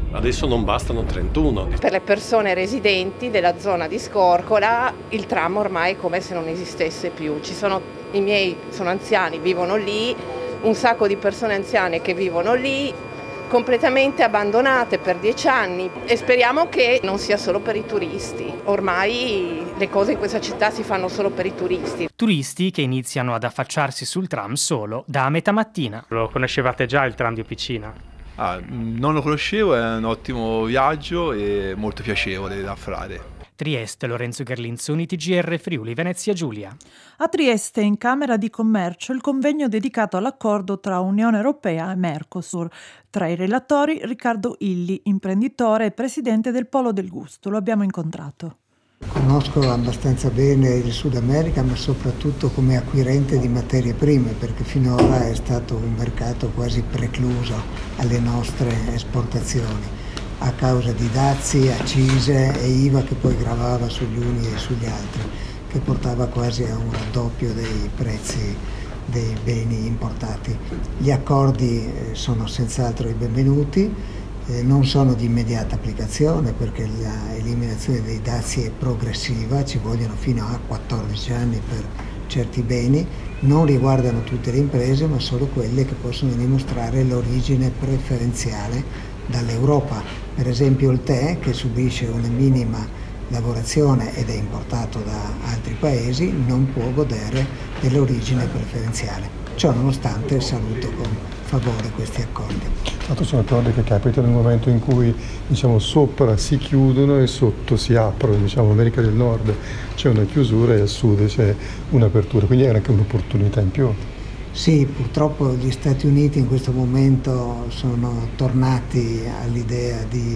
Adesso non bastano 31. Per le persone residenti della zona di Scorcola il tram ormai è come se non esistesse più. I miei sono anziani, vivono lì, un sacco di persone anziane che vivono lì, completamente abbandonate per 10 anni, e speriamo che non sia solo per i turisti. Ormai le cose in questa città si fanno solo per i turisti. Turisti che iniziano ad affacciarsi sul tram solo da metà mattina. Lo conoscevate già il tram di Opicina? Non lo conoscevo, è un ottimo viaggio e molto piacevole da fare. Trieste, Lorenzo Gerlinzoni, TGR Friuli, Venezia Giulia. A Trieste, in Camera di Commercio, il convegno dedicato all'accordo tra Unione Europea e Mercosur. Tra i relatori Riccardo Illi, imprenditore e presidente del Polo del Gusto. Lo abbiamo incontrato. Conosco abbastanza bene il Sud America, ma soprattutto come acquirente di materie prime, perché finora è stato un mercato quasi precluso alle nostre esportazioni, a causa di dazi, accise e IVA che poi gravava sugli uni e sugli altri, che portava quasi a un raddoppio dei prezzi dei beni importati. Gli accordi sono senz'altro i benvenuti. Non sono di immediata applicazione perché l'eliminazione dei dazi è progressiva, ci vogliono fino a 14 anni per certi beni, non riguardano tutte le imprese ma solo quelle che possono dimostrare l'origine preferenziale dall'Europa. Per esempio il tè, che subisce una minima lavorazione ed è importato da altri paesi, non può godere dell'origine preferenziale. Ciò nonostante saluto con favore questi accordi. Sono accordi che capitano nel momento in cui sopra si chiudono e sotto si aprono. In America del Nord c'è una chiusura e al sud c'è un'apertura, quindi è anche un'opportunità in più. Sì, purtroppo gli Stati Uniti in questo momento sono tornati all'idea di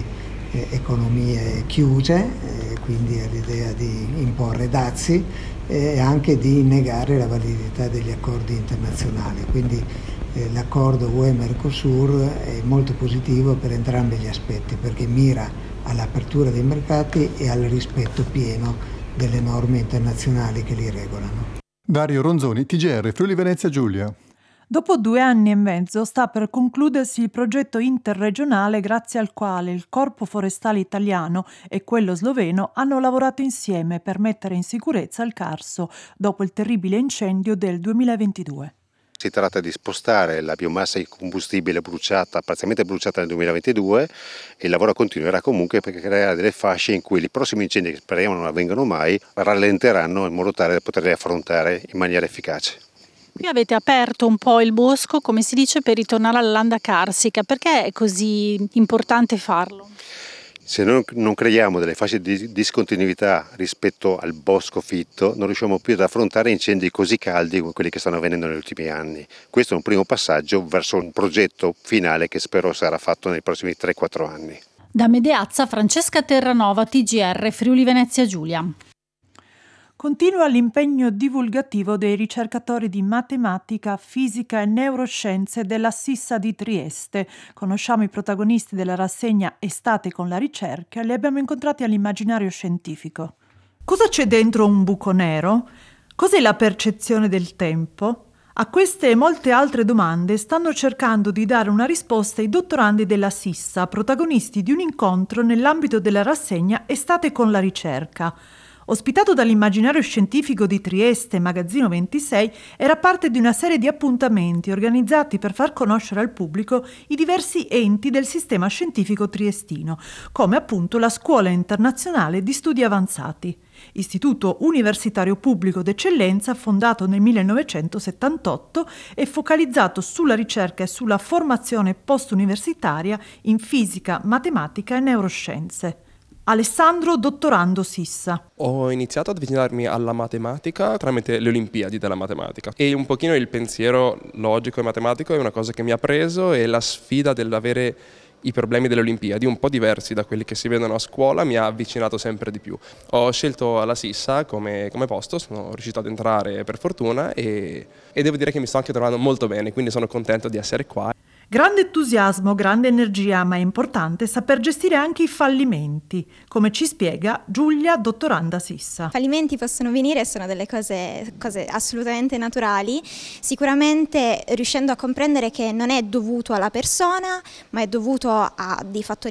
economie chiuse, quindi all'idea di imporre dazi e anche di negare la validità degli accordi internazionali. Quindi l'accordo UE-Mercosur è molto positivo per entrambi gli aspetti, perché mira all'apertura dei mercati e al rispetto pieno delle norme internazionali che li regolano. Dario Ronzoni, TGR Friuli Venezia Giulia. Dopo 2 anni e mezzo sta per concludersi il progetto interregionale grazie al quale il Corpo Forestale Italiano e quello sloveno hanno lavorato insieme per mettere in sicurezza il Carso dopo il terribile incendio del 2022. Si tratta di spostare la biomassa di combustibile parzialmente bruciata nel 2022 e il lavoro continuerà comunque per creare delle fasce in cui i prossimi incendi, che speriamo non avvengano mai, rallenteranno in modo tale da poterli affrontare in maniera efficace. Qui avete aperto un po' il bosco, come si dice, per ritornare alla landa carsica. Perché è così importante farlo? Se non creiamo delle fasce di discontinuità rispetto al bosco fitto, non riusciamo più ad affrontare incendi così caldi come quelli che stanno avvenendo negli ultimi anni. Questo è un primo passaggio verso un progetto finale che spero sarà fatto nei prossimi 3-4 anni. Da Medeazza, Francesca Terranova, TGR Friuli Venezia Giulia. Continua l'impegno divulgativo dei ricercatori di matematica, fisica e neuroscienze della Sissa di Trieste. Conosciamo i protagonisti della rassegna Estate con la ricerca e li abbiamo incontrati all'Immaginario Scientifico. Cosa c'è dentro un buco nero? Cos'è la percezione del tempo? A queste e molte altre domande stanno cercando di dare una risposta i dottorandi della Sissa, protagonisti di un incontro nell'ambito della rassegna Estate con la ricerca. Ospitato dall'Immaginario Scientifico di Trieste, Magazzino 26, era parte di una serie di appuntamenti organizzati per far conoscere al pubblico i diversi enti del sistema scientifico triestino, come appunto la Scuola Internazionale di Studi Avanzati, istituto universitario pubblico d'eccellenza fondato nel 1978 e focalizzato sulla ricerca e sulla formazione post-universitaria in fisica, matematica e neuroscienze. Alessandro Dottorando Sissa. Ho iniziato ad avvicinarmi alla matematica tramite le Olimpiadi della matematica e un pochino il pensiero logico e matematico è una cosa che mi ha preso e la sfida dell'avere i problemi delle Olimpiadi un po' diversi da quelli che si vedono a scuola mi ha avvicinato sempre di più. Ho scelto la Sissa come posto, sono riuscito ad entrare per fortuna e devo dire che mi sto anche trovando molto bene, quindi sono contento di essere qua. Grande entusiasmo, grande energia, ma è importante saper gestire anche i fallimenti, come ci spiega Giulia Dottoranda Sissa. Fallimenti possono venire, sono delle cose assolutamente naturali, sicuramente riuscendo a comprendere che non è dovuto alla persona, ma è dovuto a dei fattori